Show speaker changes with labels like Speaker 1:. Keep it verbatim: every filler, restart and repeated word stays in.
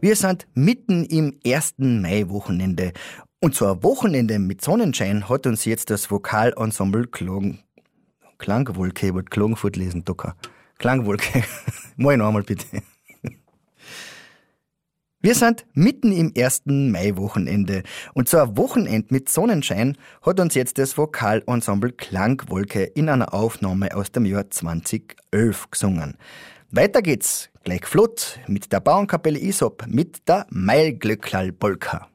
Speaker 1: Wir sind mitten im ersten Mai-Wochenende. Und so ein Wochenende mit Sonnenschein hat uns jetzt das Vokalensemble Klagen... Klangwolke, ich wollte Klagenfurt lesen, Docker. Klangwolke. Mal noch einmal bitte. Wir sind mitten im ersten Mai-Wochenende. Und so ein Wochenende mit Sonnenschein hat uns jetzt das Vokalensemble Klangwolke in einer Aufnahme aus dem Jahr zweitausendelf gesungen. Weiter geht's, gleich flott, mit der Bauernkapelle Isop, mit der Mailglöcklerl Polka.